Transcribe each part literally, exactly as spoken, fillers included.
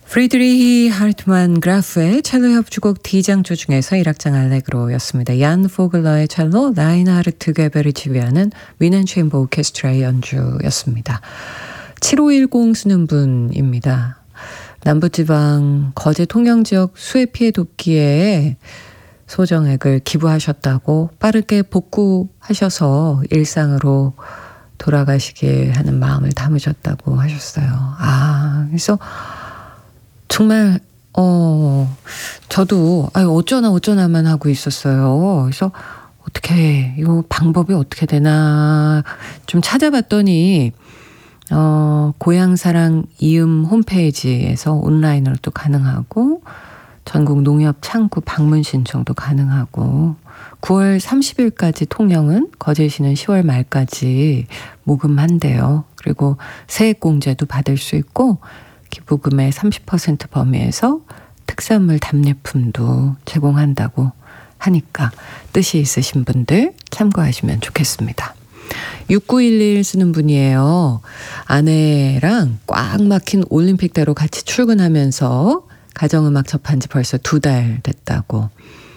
프리드리히 하르트만 그라프의 첼로 협주곡 D장조 중에서 일 악장 알레그로였습니다. 얀 포글러의 첼로, 라인하르트 게베를 지휘하는 위넨 체인버 오케스트라의 연주였습니다. 칠오일공 쓰는 분입니다. 남부지방 거제 통영지역 수해 피해 돕기에 소정액을 기부하셨다고 빠르게 복구하셔서 일상으로 돌아가시게 하는 마음을 담으셨다고 하셨어요. 아, 그래서 정말 어 저도 아유 어쩌나 어쩌나만 하고 있었어요. 그래서 어떻게 이거 방법이 어떻게 되나 좀 찾아봤더니 어 고향사랑 이음 홈페이지에서 온라인으로 또 가능하고 전국 농협 창구 방문 신청도 가능하고 구월 삼십일까지 통영은, 거제시는 시월 말까지 모금한대요. 그리고 세액공제도 받을 수 있고 기부금의 삼십 퍼센트 범위에서 특산물 답례품도 제공한다고 하니까 뜻이 있으신 분들 참고하시면 좋겠습니다. 육구일일 쓰는 분이에요. 아내랑 꽉 막힌 올림픽대로 같이 출근하면서 가정음악 접한 지 벌써 두 달 됐다고.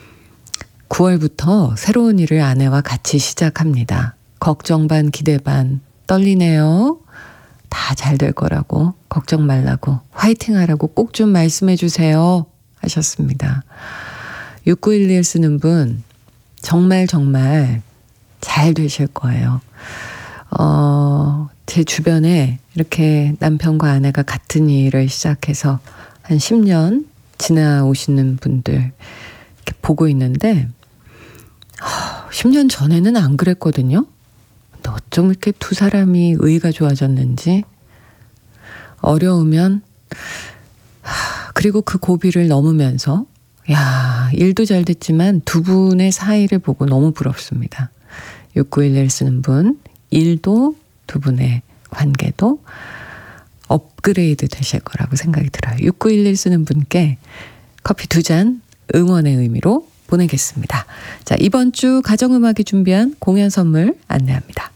구월부터 새로운 일을 아내와 같이 시작합니다. 걱정 반 기대 반 떨리네요. 다 잘 될 거라고, 걱정 말라고, 화이팅 하라고 꼭 좀 말씀해 주세요 하셨습니다. 육구일일 쓰는 분 정말 정말 잘 되실 거예요. 어, 제 주변에 이렇게 남편과 아내가 같은 일을 시작해서 한 십 년 지나오시는 분들 이렇게 보고 있는데 어, 십 년 전에는 안 그랬거든요. 근데 어쩜 이렇게 두 사람이 의가 좋아졌는지. 어려우면 하, 그리고 그 고비를 넘으면서 야, 일도 잘 됐지만 두 분의 사이를 보고 너무 부럽습니다. 육구일일 쓰는 분, 일도 두 분의 관계도 업그레이드 되실 거라고 생각이 들어요. 육구일일 쓰는 분께 커피 두 잔 응원의 의미로 보내겠습니다. 자, 이번 주 가정음악이 준비한 공연 선물 안내합니다.